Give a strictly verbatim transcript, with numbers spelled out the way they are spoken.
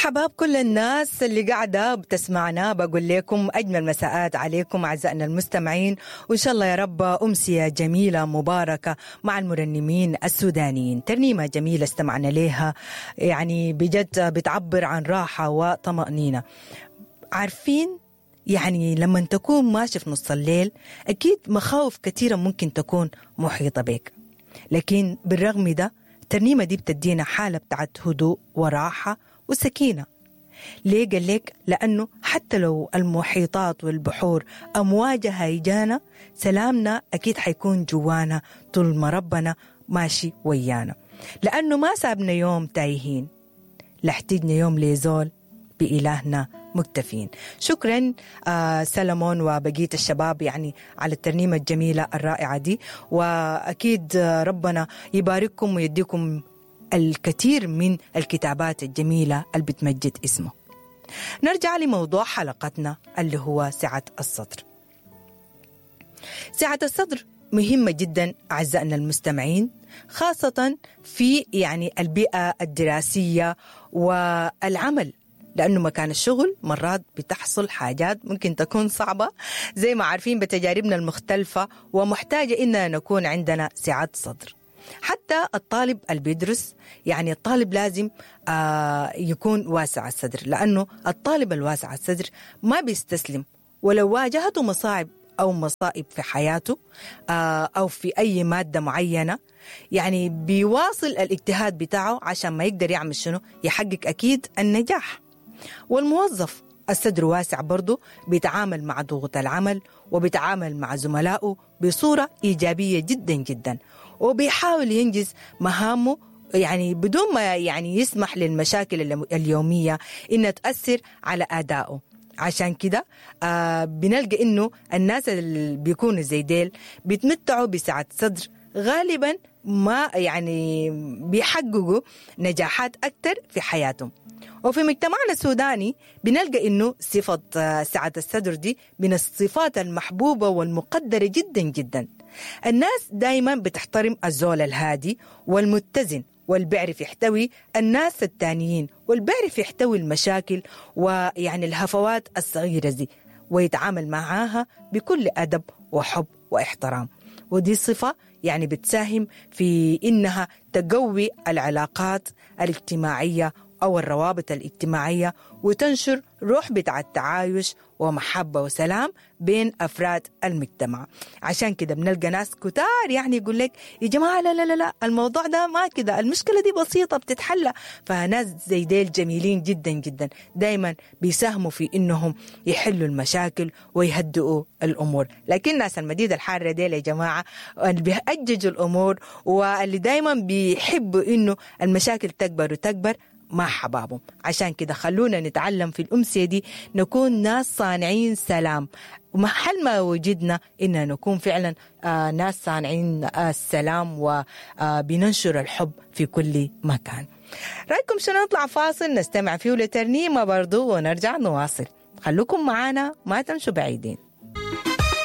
مرحبا بكل الناس اللي قاعدة بتسمعنا. بقول لكم أجمل مساءات عليكم أعزائنا المستمعين، وإن شاء الله يا رب أمسية جميلة مباركة مع المرنمين السودانيين. ترنيمة جميلة استمعنا لها، يعني بجد بتعبر عن راحة وطمأنينة. عارفين يعني لما تكون ماشي في نص الليل أكيد مخاوف كثيرة ممكن تكون محيطة بك، لكن بالرغم ده الترنيمة دي بتدينا حالة بتاعت هدوء وراحة وسكينة. ليه قال لك؟ لأنه حتى لو المحيطات والبحور أمواجها هيجانا، سلامنا أكيد حيكون جوانا طول ما ربنا ماشي ويانا، لأنه ما سابنا يوم تايهين، لاحتجنا يوم ليزول بإلهنا مكتفين. شكرا آه سلمون وبقية الشباب يعني على الترنيمة الجميلة الرائعة دي، وأكيد آه ربنا يبارككم ويديكم الكثير من الكتابات الجميلة اللي بتمجد اسمه. نرجع لموضوع حلقتنا اللي هو سعة الصدر. سعة الصدر مهمة جدا أعزائنا المستمعين، خاصة في يعني البيئة الدراسية والعمل، لأنه مكان الشغل مرات بتحصل حاجات ممكن تكون صعبة زي ما عارفين بتجاربنا المختلفة، ومحتاجة إننا نكون عندنا سعة صدر. حتى الطالب اللي بيدرس يعني الطالب لازم آه يكون واسع الصدر، لأنه الطالب الواسع الصدر ما بيستسلم، ولو واجهته مصاعب أو مصائب في حياته آه أو في أي مادة معينة، يعني بيواصل الاجتهاد بتاعه عشان ما يقدر يعمل شنو، يحقق أكيد النجاح. والموظف الصدر واسع برضو بيتعامل مع ضغوط العمل وبيتعامل مع زملائه بصورة إيجابية جدا جدا، وبيحاول ينجز مهامه يعني بدون ما يعني يسمح للمشاكل اليومية إنها تأثر على أدائه. عشان كده آه بنلقى إنه الناس اللي بيكونوا زي ديل بيتمتعوا بسعة صدر، غالبا ما يعني بيحققوا نجاحات أكتر في حياتهم. وفي مجتمعنا السوداني بنلقى إنه صفة سعة الصدر دي من الصفات المحبوبة والمقدرة جدا جدا. الناس دايما بتحترم الزول الهادي والمتزن، والبيعرف يحتوي الناس التانيين، والبيعرف يحتوي المشاكل ويعني الهفوات الصغيرة دي، ويتعامل معاها بكل أدب وحب واحترام. ودي صفة يعني بتساهم في إنها تقوي العلاقات الاجتماعية أو الروابط الاجتماعية، وتنشر روح بتاع التعايش ومحبة وسلام بين أفراد المجتمع. عشان كده بنلقى ناس كتار يعني يقول لك يا جماعة لا لا لا لا الموضوع ده ما كده، المشكلة دي بسيطة بتتحل. فناس زي ديل جميلين جدا جدا، دايما بيساهموا في إنهم يحلوا المشاكل ويهدئوا الأمور. لكن ناس المدينة الحارة ديل يا جماعة اللي بيأججوا الأمور واللي دايما بيحبوا إنه المشاكل تكبر وتكبر ما حبابهم. عشان كده خلونا نتعلم في الأمسية دي نكون ناس صانعين سلام، ومحل ما وجدنا إننا نكون فعلا آه ناس صانعين آه السلام وبننشر الحب في كل مكان. رأيكم شنو؟ نطلع فاصل نستمع فيه لترنيمة برضو ونرجع نواصل. خلوكم معانا ما تمشوا بعيدين.